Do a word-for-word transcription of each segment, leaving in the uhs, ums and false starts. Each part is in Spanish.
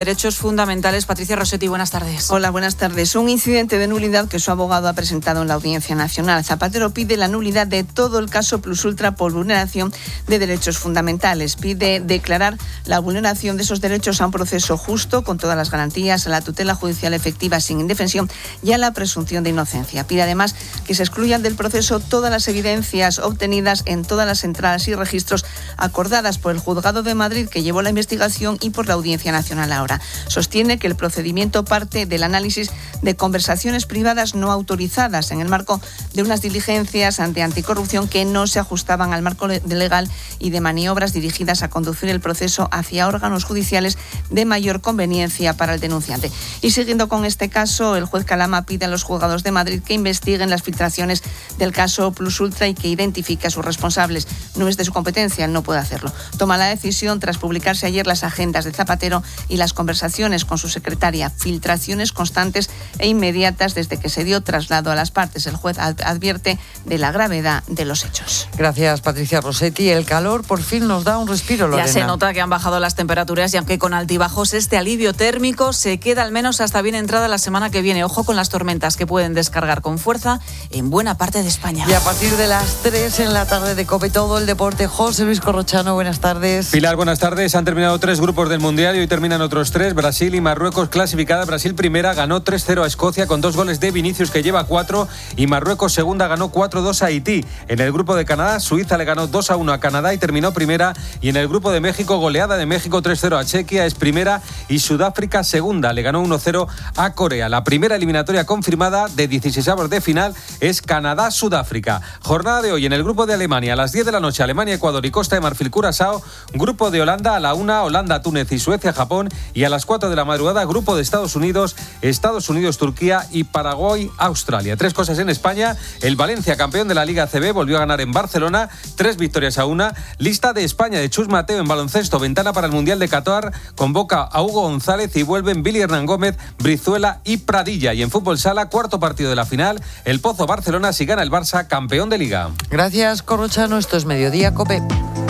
Derechos fundamentales. Patricia Rossetti, buenas tardes. Hola, buenas tardes. Un incidente de nulidad que su abogado ha presentado en la Audiencia Nacional. Zapatero pide la nulidad de todo el caso Plus Ultra por vulneración de derechos fundamentales. Pide declarar la vulneración de esos derechos a un proceso justo, con todas las garantías, a la tutela judicial efectiva sin indefensión y a la presunción de inocencia. Pide además que se excluyan del proceso todas las evidencias obtenidas en todas las entradas y registros acordadas por el Juzgado de Madrid, que llevó la investigación, y por la Audiencia Nacional ahora. Sostiene que el procedimiento parte del análisis de conversaciones privadas no autorizadas en el marco de unas diligencias ante anticorrupción que no se ajustaban al marco legal y de maniobras dirigidas a conducir el proceso hacia órganos judiciales de mayor conveniencia para el denunciante. Y siguiendo con este caso, el juez Calama pide a los juzgados de Madrid que investiguen las filtraciones del caso Plus Ultra y que identifique a sus responsables. No es de su competencia, él no puede hacerlo. Toma la decisión tras publicarse ayer las agendas de Zapatero y las conversaciones con su secretaria, filtraciones constantes e inmediatas desde que se dio traslado a las partes. El juez advierte de la gravedad de los hechos. Gracias, Patricia Rossetti. El calor por fin nos da un respiro, Lorena. Ya se nota que han bajado las temperaturas y aunque con altibajos, este alivio térmico se queda al menos hasta bien entrada la semana que viene. Ojo con las tormentas que pueden descargar con fuerza en buena parte de España. Y a partir de las tres en la tarde de COPE, todo el deporte. José Luis Corrochano, buenas tardes. Pilar, buenas tardes. Han terminado tres grupos del Mundial y hoy terminan otros tres. Brasil y Marruecos clasificada. Brasil primera ganó tres cero a Escocia con dos goles de Vinicius, que lleva cuatro, y Marruecos segunda ganó cuatro dos a Haití. En el grupo de Canadá, Suiza le ganó dos a uno a Canadá y terminó primera. Y en el grupo de México, goleada de México tres cero a Chequia, es primera, y Sudáfrica segunda, le ganó uno cero a Corea. La primera eliminatoria confirmada de dieciseisavos de final es Canadá-Sudáfrica. Jornada de hoy en el grupo de Alemania, a las diez de la noche, Alemania, Ecuador y Costa de Marfil, Curazao. Grupo de Holanda a la una, Holanda, Túnez y Suecia, Japón. Y a las cuatro de la madrugada, grupo de Estados Unidos, Estados Unidos, Turquía y Paraguay, Australia. Tres cosas en España. El Valencia, campeón de la Liga A C B, volvió a ganar en Barcelona, tres victorias a una. Lista de España de Chus Mateo en baloncesto, ventana para el Mundial de Qatar, convoca a Hugo González y vuelven Billy Hernán Gómez, Brizuela y Pradilla. Y en fútbol sala, cuarto partido de la final, el Pozo Barcelona, si gana el Barça, campeón de Liga. Gracias, Corrochano. Esto es Mediodía COPE.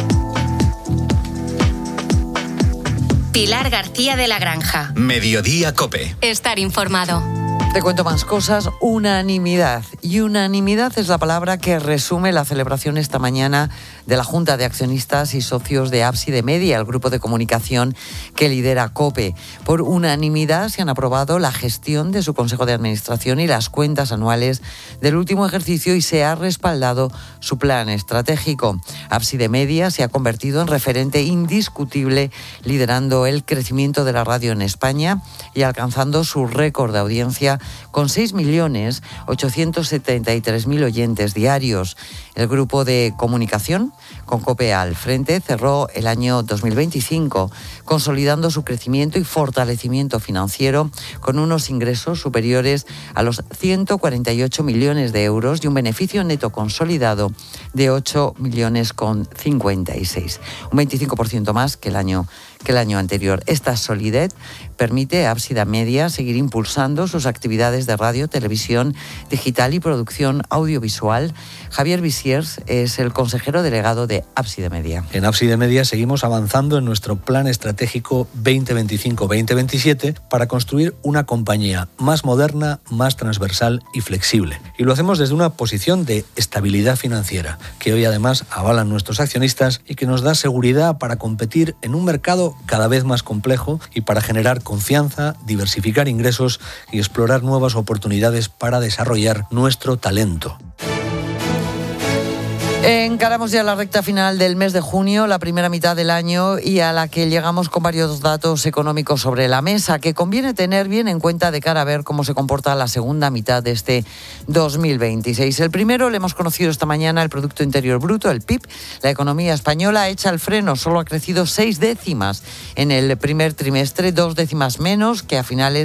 Pilar García de la Granja. Mediodía COPE. Estar informado. Te cuento más cosas. Unanimidad. Y unanimidad es la palabra que resume la celebración esta mañana de la Junta de Accionistas y Socios de Ábside Media, el grupo de comunicación que lidera COPE. Por unanimidad se han aprobado la gestión de su Consejo de Administración y las cuentas anuales del último ejercicio y se ha respaldado su plan estratégico. Ábside Media se ha convertido en referente indiscutible, liderando el crecimiento de la radio en España y alcanzando su récord de audiencia con seis millones ochocientos setenta y tres mil oyentes diarios. El grupo de comunicación, con COPE al frente, cerró el año dos mil veinticinco consolidando su crecimiento y fortalecimiento financiero con unos ingresos superiores a los ciento cuarenta y ocho millones de euros y un beneficio neto consolidado de ocho millones con cincuenta y seis, un veinticinco por ciento más que el año que el año anterior. Esta solidez permite a Ábside Media seguir impulsando sus actividades de radio, televisión, digital y producción audiovisual. Javier Visiers es el consejero delegado de Ábside Media. En Ábside Media seguimos avanzando en nuestro plan estratégico veinte veinticinco veinte veintisiete para construir una compañía más moderna, más transversal y flexible. Y lo hacemos desde una posición de estabilidad financiera, que hoy además avalan nuestros accionistas y que nos da seguridad para competir en un mercado cada vez más complejo y para generar confianza, diversificar ingresos y explorar nuevas oportunidades para desarrollar nuestro talento. Encaramos ya la recta final del mes de junio, la primera mitad del año, y a la que llegamos con varios datos económicos sobre la mesa que conviene tener bien en cuenta de cara a ver cómo se comporta la segunda mitad de este dos mil veintiséis. El primero le hemos conocido esta mañana, el Producto Interior Bruto, el P I B. La economía española echa el freno, solo ha crecido seis décimas en el primer trimestre, dos décimas menos que a finales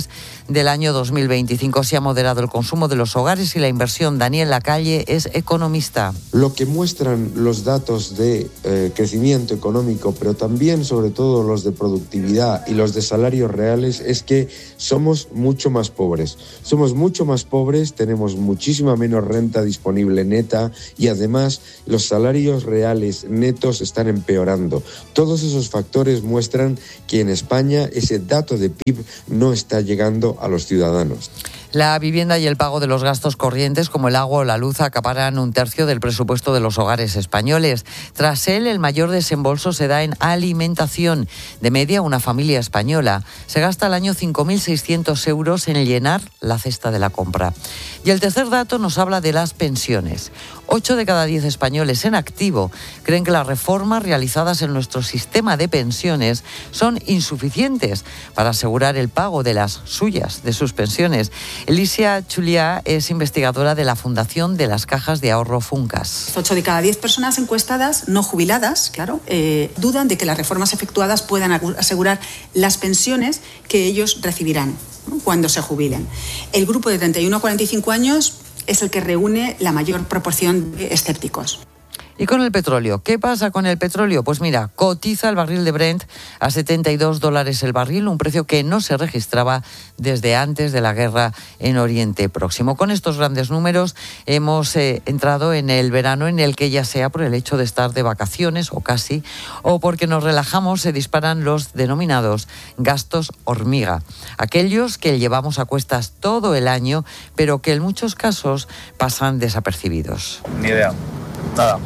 del año dos mil veinticinco. Se ha moderado el consumo de los hogares y la inversión. Daniel Lacalle es economista. Lo que muestran los datos de eh, crecimiento económico, pero también sobre todo los de productividad y los de salarios reales, es que somos mucho más pobres. Somos mucho más pobres, tenemos muchísima menos renta disponible neta y además los salarios reales netos están empeorando. Todos esos factores muestran que en España ese dato de P I B no está llegando a los ciudadanos. La vivienda y el pago de los gastos corrientes como el agua o la luz acaparan un tercio del presupuesto de los hogares españoles. Tras él, el mayor desembolso se da en alimentación. De media, una familia española se gasta al año cinco mil seiscientos euros en llenar la cesta de la compra. Y el tercer dato nos habla de las pensiones. Ocho de cada diez españoles en activo creen que las reformas realizadas en nuestro sistema de pensiones son insuficientes para asegurar el pago de las suyas, de sus pensiones. Alicia Chuliá es investigadora de la Fundación de las Cajas de Ahorro Funcas. Ocho de cada diez personas encuestadas, no jubiladas, claro, eh, dudan de que las reformas efectuadas puedan asegurar las pensiones que ellos recibirán, ¿no?, cuando se jubilen. El grupo de treinta y uno a cuarenta y cinco años es el que reúne la mayor proporción de escépticos. Y con el petróleo, ¿qué pasa con el petróleo? Pues mira, cotiza el barril de Brent a setenta y dos dólares el barril, un precio que no se registraba desde antes de la guerra en Oriente Próximo. Con estos grandes números hemos eh, entrado en el verano en el que, ya sea por el hecho de estar de vacaciones o casi, o porque nos relajamos, se disparan los denominados gastos hormiga. Aquellos que llevamos a cuestas todo el año, pero que en muchos casos pasan desapercibidos. Ni idea, nada.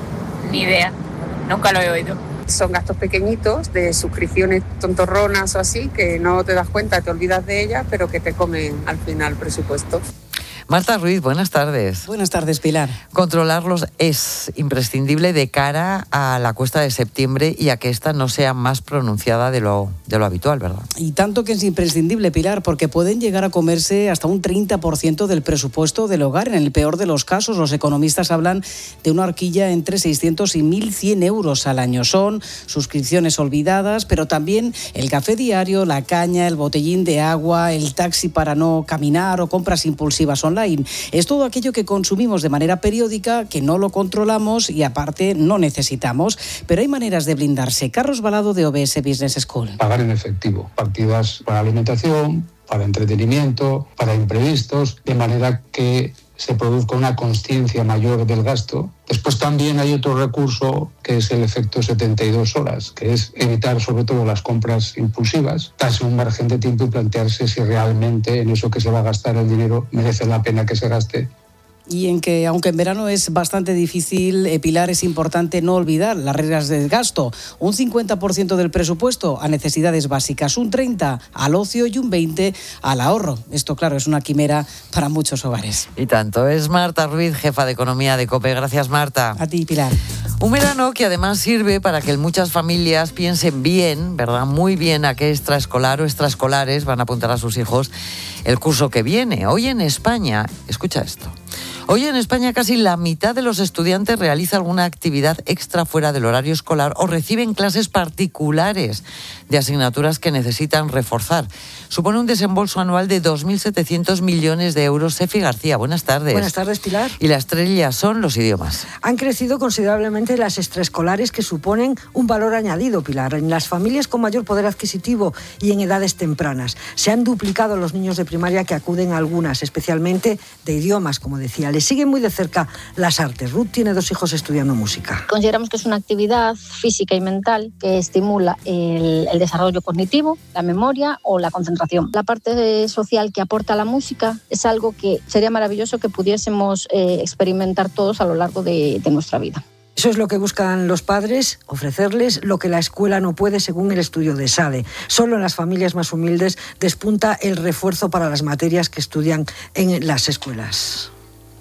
Ni idea, nunca lo he oído. Son gastos pequeñitos de suscripciones tontorronas o así, que no te das cuenta, te olvidas de ellas, pero que te comen al final presupuesto. Marta Ruiz, buenas tardes. Buenas tardes, Pilar. Controlarlos es imprescindible de cara a la cuesta de septiembre y a que esta no sea más pronunciada de lo, de lo habitual, ¿verdad? Y tanto que es imprescindible, Pilar, porque pueden llegar a comerse hasta un treinta por ciento del presupuesto del hogar. En el peor de los casos, los economistas hablan de una horquilla entre seiscientos y mil cien euros al año. Son suscripciones olvidadas, pero también el café diario, la caña, el botellín de agua, el taxi para no caminar o compras impulsivas online. Es todo aquello que consumimos de manera periódica, que no lo controlamos y aparte no necesitamos. Pero hay maneras de blindarse. Carlos Balado, de O B S Business School. Pagar en efectivo. Partidas para alimentación, para entretenimiento, para imprevistos, de manera que se produzca una consciencia mayor del gasto. Después también hay otro recurso que es el efecto setenta y dos horas, que es evitar sobre todo las compras impulsivas, darse un margen de tiempo y plantearse si realmente en eso que se va a gastar el dinero merece la pena que se gaste. Y en que, aunque en verano es bastante difícil, eh, Pilar, es importante no olvidar las reglas del gasto. Un cincuenta por ciento del presupuesto a necesidades básicas, un treinta por ciento al ocio y un veinte por ciento al ahorro. Esto, claro, es una quimera para muchos hogares. Y tanto. Es Marta Ruiz, jefa de Economía de COPE. Gracias, Marta. A ti, Pilar. Un verano que además sirve para que muchas familias piensen bien, ¿verdad? Muy bien a qué extraescolar o extraescolares van a apuntar a sus hijos el curso que viene. Hoy en España, escucha esto. Hoy en España casi la mitad de los estudiantes realiza alguna actividad extra fuera del horario escolar o reciben clases particulares de asignaturas que necesitan reforzar. Supone un desembolso anual de dos mil setecientos millones de euros. Sefi García, buenas tardes. Buenas tardes, Pilar. Y la estrella son los idiomas. Han crecido considerablemente las extraescolares, que suponen un valor añadido, Pilar, en las familias con mayor poder adquisitivo y en edades tempranas. Se han duplicado los niños de primaria que acuden a algunas, especialmente de idiomas, como decía. Les siguen muy de cerca las artes. Ruth tiene dos hijos estudiando música. Consideramos que es una actividad física y mental que estimula el, el desarrollo cognitivo, la memoria o la concentración. La parte social que aporta la música es algo que sería maravilloso que pudiésemos eh, experimentar todos a lo largo de, de nuestra vida. Eso es lo que buscan los padres, ofrecerles lo que la escuela no puede, según el estudio de SADE. Solo en las familias más humildes despunta el refuerzo para las materias que estudian en las escuelas.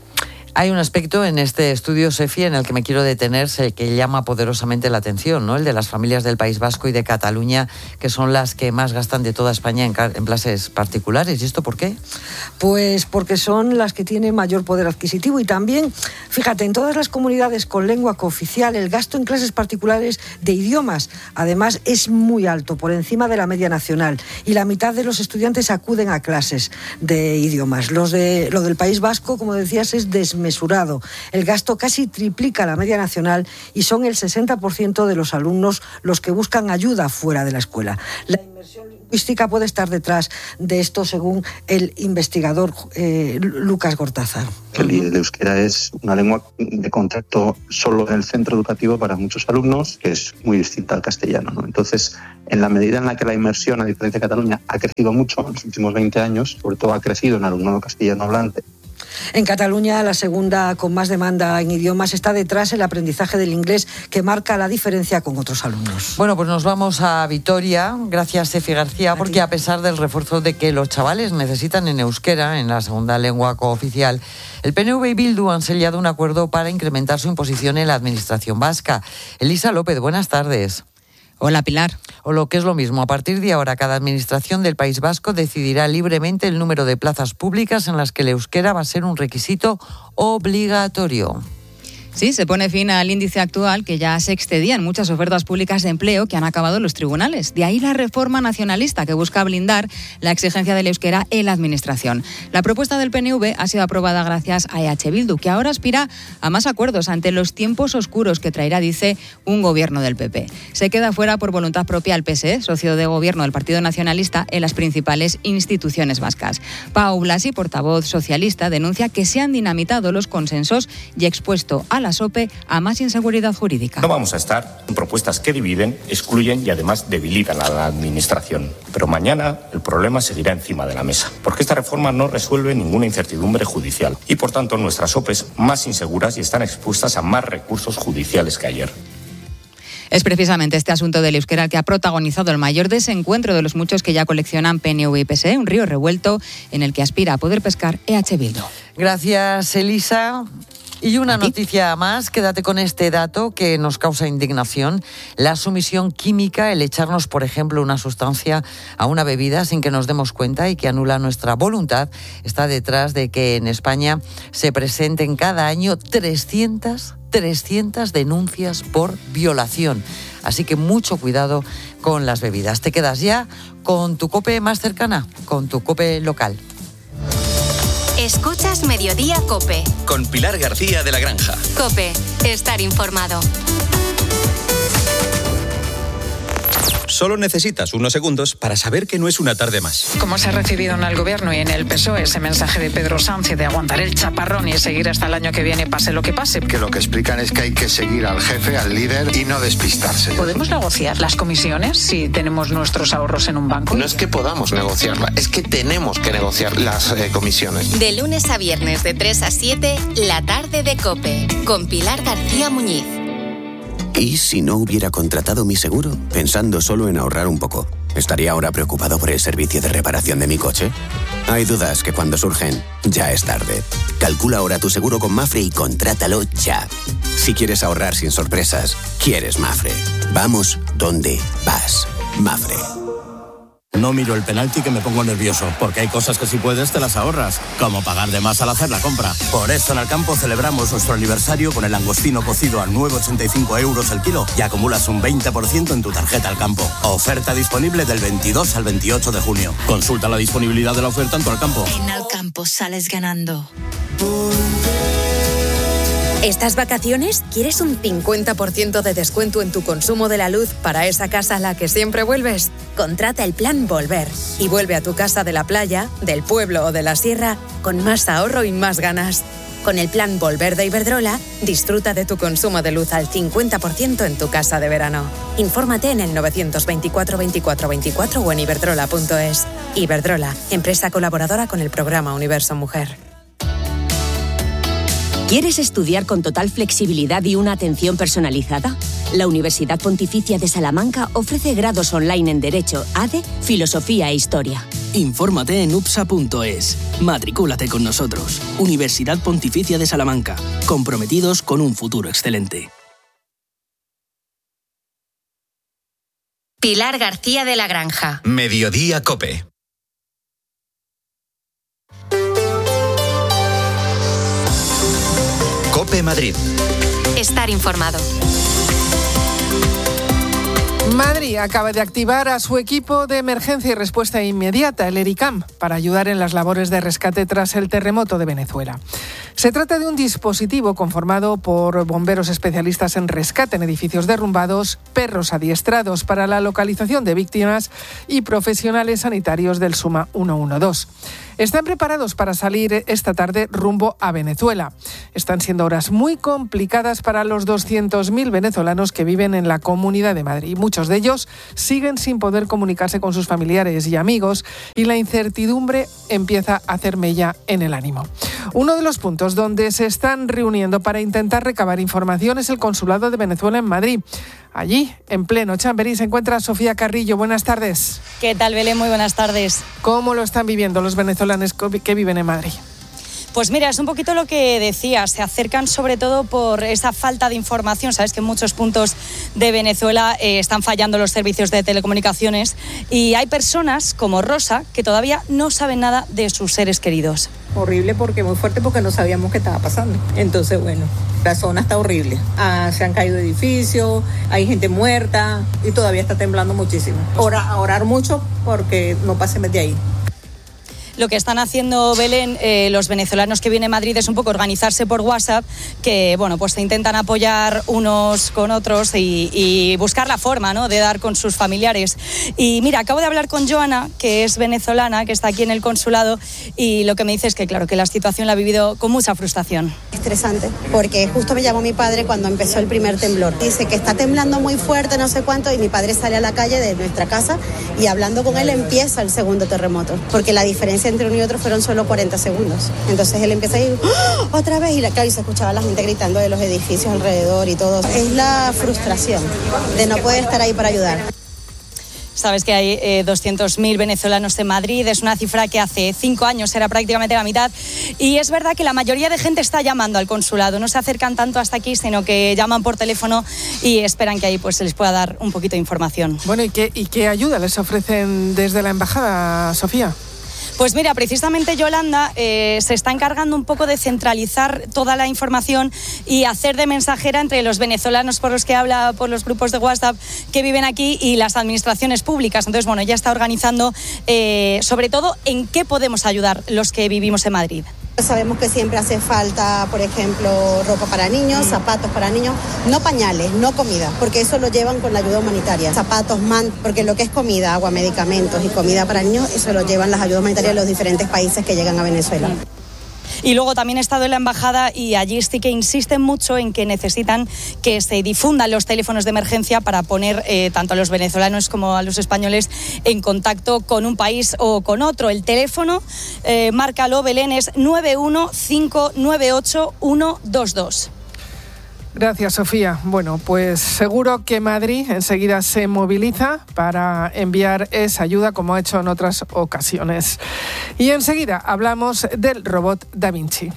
Hay un aspecto en este estudio, Sefi, en el que me quiero detenerse, que llama poderosamente la atención, ¿no? El de las familias del País Vasco y de Cataluña, que son las que más gastan de toda España en, en clases particulares. ¿Y esto por qué? Pues porque son las que tienen mayor poder adquisitivo y también, fíjate, en todas las comunidades con lengua cooficial, el gasto en clases particulares de idiomas, además, es muy alto, por encima de la media nacional. Y la mitad de los estudiantes acuden a clases de idiomas. Los de, lo del País Vasco, como decías, es desmesurado. Mesurado. El gasto casi triplica la media nacional y son el sesenta por ciento de los alumnos los que buscan ayuda fuera de la escuela. La inmersión lingüística puede estar detrás de esto, según el investigador eh, Lucas Gortaza. El, el euskera es una lengua de contacto solo en el centro educativo para muchos alumnos, que es muy distinta al castellano, ¿no? Entonces, en la medida en la que la inmersión, a diferencia de Cataluña, ha crecido mucho en los últimos veinte años, sobre todo ha crecido en alumnado castellano hablante. En Cataluña, la segunda con más demanda en idiomas, está detrás el aprendizaje del inglés, que marca la diferencia con otros alumnos. Bueno, pues nos vamos a Vitoria. Gracias, Sefi García, porque a pesar del refuerzo de que los chavales necesitan en euskera, en la segunda lengua cooficial, el P N V y Bildu han sellado un acuerdo para incrementar su imposición en la administración vasca. Elisa López, buenas tardes. Hola, Pilar. O lo que es lo mismo, a partir de ahora cada administración del País Vasco decidirá libremente el número de plazas públicas en las que el euskera va a ser un requisito obligatorio. Sí, se pone fin al índice actual que ya se excedía en muchas ofertas públicas de empleo que han acabado en los tribunales. De ahí la reforma nacionalista que busca blindar la exigencia del euskera en la administración. La propuesta del P N V ha sido aprobada gracias a E H Bildu, que ahora aspira a más acuerdos ante los tiempos oscuros que traerá, dice, un gobierno del P P. Se queda fuera por voluntad propia el P S E, socio de gobierno del Partido Nacionalista en las principales instituciones vascas. Pau Blasi, portavoz socialista, denuncia que se han dinamitado los consensos y expuesto a la S O P E a más inseguridad jurídica. No vamos a estar en propuestas que dividen, excluyen y además debilitan a la administración. Pero mañana el problema seguirá encima de la mesa, porque esta reforma no resuelve ninguna incertidumbre judicial y por tanto nuestras O P Es más inseguras y están expuestas a más recursos judiciales que ayer. Es precisamente este asunto del euskera el que ha protagonizado el mayor desencuentro de los muchos que ya coleccionan P N V y P S E, un río revuelto en el que aspira a poder pescar E H Bildu. Gracias, Elisa. Y una noticia más, quédate con este dato que nos causa indignación. La sumisión química, el echarnos, por ejemplo, una sustancia a una bebida sin que nos demos cuenta y que anula nuestra voluntad, está detrás de que en España se presenten cada año trescientas, trescientas denuncias por violación. Así que mucho cuidado con las bebidas. Te quedas ya con tu COPE más cercana, con tu COPE local. Escuchas Mediodía COPE. Con Pilar García de la Granja. COPE, estar informado. Solo necesitas unos segundos para saber que no es una tarde más. ¿Cómo se ha recibido en el Gobierno y en el P S O E ese mensaje de Pedro Sánchez de aguantar el chaparrón y seguir hasta el año que viene, pase lo que pase? Que lo que explican es que hay que seguir al jefe, al líder y no despistarse. ¿Podemos negociar las comisiones si tenemos nuestros ahorros en un banco? No es que podamos negociarla, es que tenemos que negociar las eh, comisiones. De lunes a viernes de tres a siete, la tarde de COPE, con Pilar García Muñiz. ¿Y si no hubiera contratado mi seguro, pensando solo en ahorrar un poco? ¿Estaría ahora preocupado por el servicio de reparación de mi coche? Hay dudas que cuando surgen, ya es tarde. Calcula ahora tu seguro con Mafre y contrátalo ya. Si quieres ahorrar sin sorpresas, quieres Mafre. Vamos donde vas. Mafre. No miro el penalti que me pongo nervioso, porque hay cosas que si puedes te las ahorras, como pagar de más al hacer la compra. Por eso en Alcampo celebramos nuestro aniversario con el langostino cocido a nueve con ochenta y cinco euros el kilo y acumulas un veinte por ciento en tu tarjeta Alcampo. Oferta disponible del veintidós al veintiocho de junio. Consulta la disponibilidad de la oferta en tu Alcampo. En Alcampo sales ganando. ¿Estas vacaciones quieres un cincuenta por ciento de descuento en tu consumo de la luz para esa casa a la que siempre vuelves? Contrata el plan Volver y vuelve a tu casa de la playa, del pueblo o de la sierra con más ahorro y más ganas. Con el plan Volver de Iberdrola, disfruta de tu consumo de luz al cincuenta por ciento en tu casa de verano. Infórmate en el novecientos veinticuatro veinticuatro veinticuatro o en iberdrola punto es. Iberdrola, empresa colaboradora con el programa Universo Mujer. ¿Quieres estudiar con total flexibilidad y una atención personalizada? La Universidad Pontificia de Salamanca ofrece grados online en Derecho, A D E, Filosofía e Historia. Infórmate en U P S A punto es. Matricúlate con nosotros. Universidad Pontificia de Salamanca. Comprometidos con un futuro excelente. Pilar García de la Granja. Mediodía COPE. COPE Madrid. Estar informado. Madrid acaba de activar a su equipo de emergencia y respuesta inmediata, el ERICAM, para ayudar en las labores de rescate tras el terremoto de Venezuela. Se trata de un dispositivo conformado por bomberos especialistas en rescate en edificios derrumbados, perros adiestrados para la localización de víctimas y profesionales sanitarios del SUMA ciento doce. Están preparados para salir esta tarde rumbo a Venezuela. Están siendo horas muy complicadas para los doscientos mil venezolanos que viven en la Comunidad de Madrid. Muchos de ellos siguen sin poder comunicarse con sus familiares y amigos y la incertidumbre empieza a hacer mella en el ánimo. Uno de los puntos donde se están reuniendo para intentar recabar información es el Consulado de Venezuela en Madrid. Allí, en pleno Chamberí, se encuentra Sofía Carrillo. Buenas tardes. ¿Qué tal, Belén? Muy buenas tardes. ¿Cómo lo están viviendo los venezolanos que viven en Madrid? Pues mira, es un poquito lo que decías, se acercan sobre todo por esa falta de información. Sabes que en muchos puntos de Venezuela eh, están fallando los servicios de telecomunicaciones y hay personas como Rosa que todavía no saben nada de sus seres queridos. Horrible, porque muy fuerte, porque no sabíamos qué estaba pasando. Entonces, bueno, la zona está horrible. Ah, se han caído edificios, hay gente muerta y todavía está temblando muchísimo. Ora, orar mucho porque no pasemos de ahí. Lo que están haciendo, Belén, eh, los venezolanos que vienen a Madrid es un poco organizarse por WhatsApp, que bueno, pues se intentan apoyar unos con otros y, y buscar la forma, ¿no?, de dar con sus familiares. Y mira, acabo de hablar con Joana, que es venezolana, que está aquí en el consulado, y lo que me dice es que claro, que la situación la ha vivido con mucha frustración. Estresante, porque justo me llamó mi padre cuando empezó el primer temblor. Dice que está temblando muy fuerte, no sé cuánto, y mi padre sale a la calle de nuestra casa y hablando con él empieza el segundo terremoto, porque la diferencia entre uno y otro fueron solo cuarenta segundos. Entonces él empieza a ir ¡oh! Otra vez, y, la, claro, y se escuchaba la gente gritando de los edificios alrededor y todo. Es la frustración de no poder estar ahí para ayudar. Sabes que hay eh, doscientos mil venezolanos en Madrid, es una cifra que hace cinco años era prácticamente la mitad, y es verdad que la mayoría de gente está llamando al consulado, no se acercan tanto hasta aquí, sino que llaman por teléfono y esperan que ahí pues se les pueda dar un poquito de información. Bueno, ¿y qué, y qué ayuda les ofrecen desde la embajada, Sofía? Pues mira, precisamente Yolanda eh, se está encargando un poco de centralizar toda la información y hacer de mensajera entre los venezolanos por los que habla, por los grupos de WhatsApp que viven aquí y las administraciones públicas. Entonces, bueno, ya está organizando eh, sobre todo en qué podemos ayudar los que vivimos en Madrid. Sabemos que siempre hace falta, por ejemplo, ropa para niños, zapatos para niños, no pañales, no comida, porque eso lo llevan con la ayuda humanitaria. Zapatos, man, porque lo que es comida, agua, medicamentos y comida para niños, eso lo llevan las ayudas humanitarias de los diferentes países que llegan a Venezuela. Y luego también he estado en la embajada y allí sí que insisten mucho en que necesitan que se difundan los teléfonos de emergencia para poner eh, tanto a los venezolanos como a los españoles en contacto con un país o con otro. El teléfono, eh, márcalo, Belén, es nueve uno cinco nueve ocho uno dos dos. Gracias, Sofía. Bueno, pues seguro que Madrid enseguida se moviliza para enviar esa ayuda como ha hecho en otras ocasiones. Y enseguida hablamos del robot Da Vinci.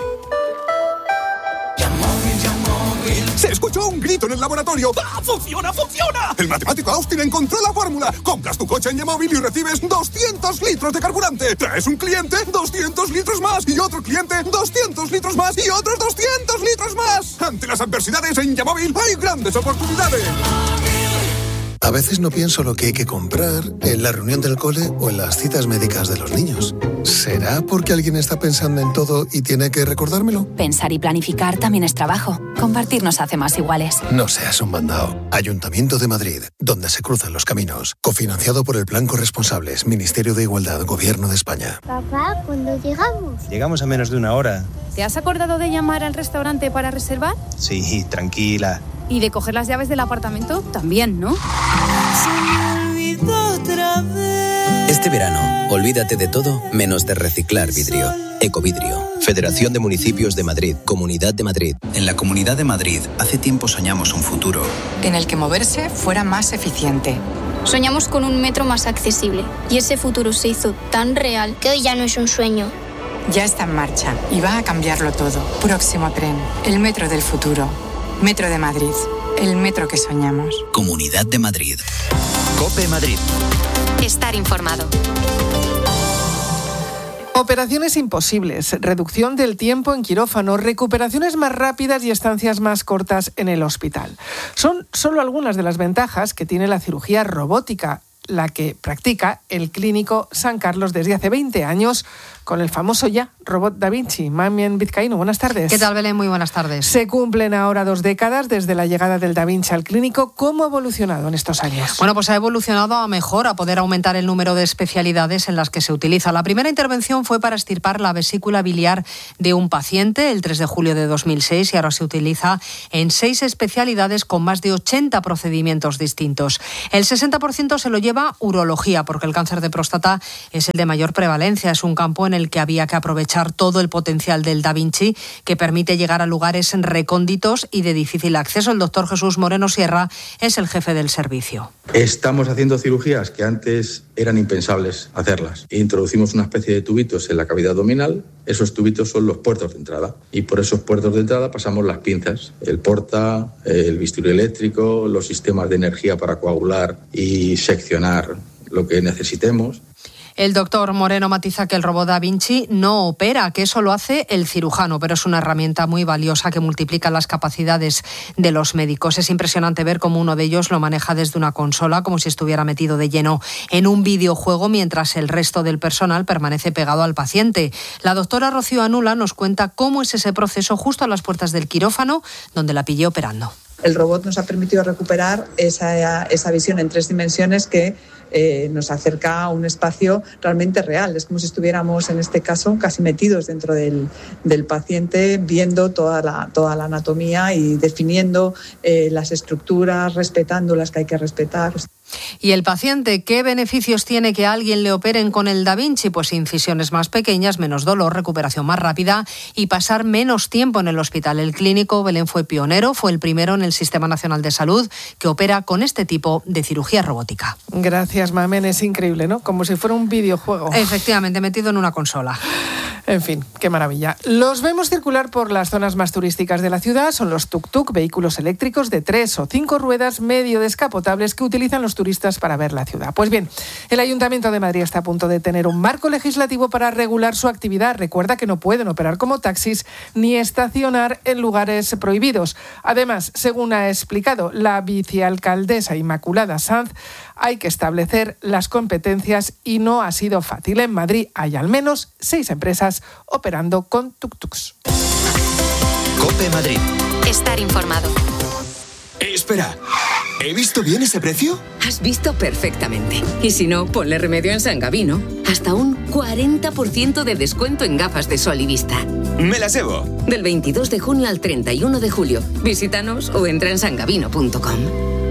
Se escuchó un grito en el laboratorio. ¡Ah, funciona, funciona! El matemático Austin encontró la fórmula. Compras tu coche en Yamóvil y recibes doscientos litros de carburante. Traes un cliente, doscientos litros más. Y otro cliente, doscientos litros más. Y otros doscientos litros más. Ante las adversidades en Yamóvil hay grandes oportunidades. A veces no pienso lo que hay que comprar en la reunión del cole o en las citas médicas de los niños. ¿Será porque alguien está pensando en todo y tiene que recordármelo? Pensar y planificar también es trabajo. Compartir nos hace más iguales. No seas un mandado. Ayuntamiento de Madrid, donde se cruzan los caminos. Cofinanciado por el Plan Corresponsables, Ministerio de Igualdad, Gobierno de España. Papá, ¿cuándo llegamos? Llegamos a menos de una hora. ¿Te has acordado de llamar al restaurante para reservar? Sí, tranquila. ¿Y de coger las llaves del apartamento? También, ¿no? Este verano, olvídate de todo menos de reciclar vidrio. Ecovidrio. Federación de Municipios de Madrid. Comunidad de Madrid. En la Comunidad de Madrid, hace tiempo soñamos un futuro en el que moverse fuera más eficiente, Soñamos con un metro más accesible y ese futuro se hizo tan real que hoy ya no es un sueño. Ya está en marcha y va a cambiarlo todo. Próximo tren, el metro del futuro. Metro de Madrid, el metro que soñamos. Comunidad de Madrid. COPE Madrid. Estar informado. Operaciones imposibles, reducción del tiempo en quirófano, recuperaciones más rápidas y estancias más cortas en el hospital. Son solo algunas de las ventajas que tiene la cirugía robótica, la que practica el Clínico San Carlos desde hace veinte años con el famoso ya robot Da Vinci. Mamien Vizcaíno, buenas tardes. ¿Qué tal, Belén? Muy buenas tardes. Se cumplen ahora dos décadas desde la llegada del Da Vinci al clínico. ¿Cómo ha evolucionado en estos años? Bueno, pues ha evolucionado a mejor, a poder aumentar el número de especialidades en las que se utiliza. La primera intervención fue para extirpar la vesícula biliar de un paciente el tres de julio de dos mil seis y ahora se utiliza en seis especialidades con más de ochenta procedimientos distintos. El sesenta por ciento se lo lleva urología, porque el cáncer de próstata es el de mayor prevalencia. Es un campo en el que había que aprovechar todo el potencial del Da Vinci, que permite llegar a lugares recónditos y de difícil acceso. El doctor Jesús Moreno Sierra es el jefe del servicio. Estamos haciendo cirugías que antes eran impensables hacerlas. Introducimos una especie de tubitos en la cavidad abdominal. Esos tubitos son los puertos de entrada y por esos puertos de entrada pasamos las pinzas, el porta, el bisturí eléctrico, los sistemas de energía para coagular y seccionar lo que necesitemos. El doctor Moreno matiza que el robot Da Vinci no opera, que eso lo hace el cirujano, pero es una herramienta muy valiosa que multiplica las capacidades de los médicos. Es impresionante ver cómo uno de ellos lo maneja desde una consola, como si estuviera metido de lleno en un videojuego, mientras el resto del personal permanece pegado al paciente. La doctora Rocío Anula nos cuenta cómo es ese proceso justo a las puertas del quirófano, donde la pillé operando. El robot nos ha permitido recuperar esa, esa visión en tres dimensiones que eh, nos acerca a un espacio realmente real. Es como si estuviéramos, en este caso, casi metidos dentro del, del paciente, viendo toda la, toda la anatomía y definiendo eh, las estructuras, respetando las que hay que respetar. ¿Y el paciente qué beneficios tiene que alguien le operen con el Da Vinci? Pues incisiones más pequeñas, menos dolor, recuperación más rápida y pasar menos tiempo en el hospital. El clínico Belén fue pionero, fue el primero en el Sistema Nacional de Salud que opera con este tipo de cirugía robótica. Gracias, Mamen. Es increíble, ¿no? Como si fuera un videojuego. Efectivamente, metido en una consola. En fin, qué maravilla. Los vemos circular por las zonas más turísticas de la ciudad. Son los tuk-tuk, vehículos eléctricos de tres o cinco ruedas medio descapotables que utilizan los turistas para ver la ciudad. Pues bien, el Ayuntamiento de Madrid está a punto de tener un marco legislativo para regular su actividad. Recuerda que no pueden operar como taxis ni estacionar en lugares prohibidos. Además, según ha explicado la vicealcaldesa Inmaculada Sanz, hay que establecer las competencias y no ha sido fácil. En Madrid hay al menos seis empresas operando con tuk-tuks. COPE Madrid. Estar informado. Eh, espera, ¿he visto bien ese precio? Has visto perfectamente. Y si no, ponle remedio en San Gavino. Hasta un cuarenta por ciento de descuento en gafas de sol y vista. Me las llevo. Del veintidós de junio al treinta y uno de julio. Visítanos o entra en sangavino punto com.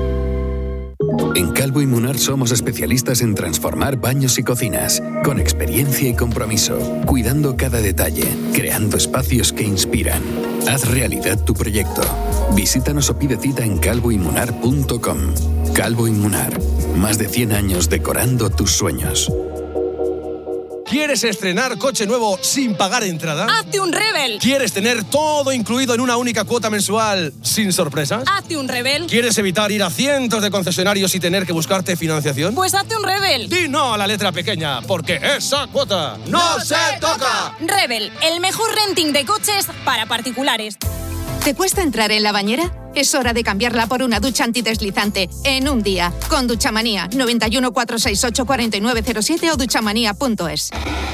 En Calvo y Munar somos especialistas en transformar baños y cocinas, con experiencia y compromiso, cuidando cada detalle, creando espacios que inspiran. Haz realidad tu proyecto. Visítanos o pide cita en calvo y munar punto com. Calvo y Munar, más de cien años decorando tus sueños. ¿Quieres estrenar coche nuevo sin pagar entrada? ¡Hazte un Rebel! ¿Quieres tener todo incluido en una única cuota mensual sin sorpresas? ¡Hazte un Rebel! ¿Quieres evitar ir a cientos de concesionarios y tener que buscarte financiación? Pues hazte un Rebel. Di no a la letra pequeña, porque esa cuota no se toca. Rebel, el mejor renting de coches para particulares. ¿Te cuesta entrar en la bañera? Es hora de cambiarla por una ducha antideslizante en un día. Con Duchamanía, noventa y uno, cuatrocientos sesenta y ocho, cuarenta y nueve cero siete o duchamanía punto es.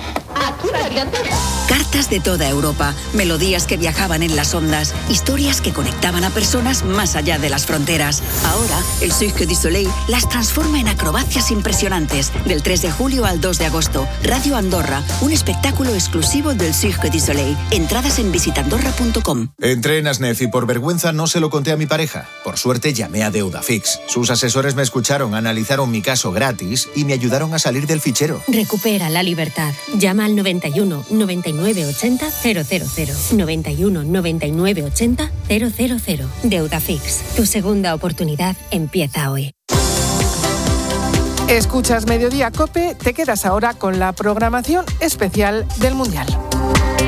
Cartas de toda Europa, melodías que viajaban en las ondas, historias que conectaban a personas más allá de las fronteras. Ahora, el Cirque du Soleil las transforma en acrobacias impresionantes. Del tres de julio al dos de agosto, Radio Andorra, un espectáculo exclusivo del Cirque du Soleil. Entradas en visitandorra punto com. Entré en Asnef y por vergüenza no se lo conté a mi pareja. Por suerte llamé a Deudafix. Sus asesores me escucharon, analizaron mi caso gratis y me ayudaron a salir del fichero. Recupera la libertad. Llama al noventa y uno, noventa y nueve, ochenta, cero cero cero. noventa y uno, noventa y nueve, ochenta, cero cero cero. Deudafix. Tu segunda oportunidad empieza hoy. Escuchas Mediodía COPE, te quedas ahora con la programación especial del Mundial.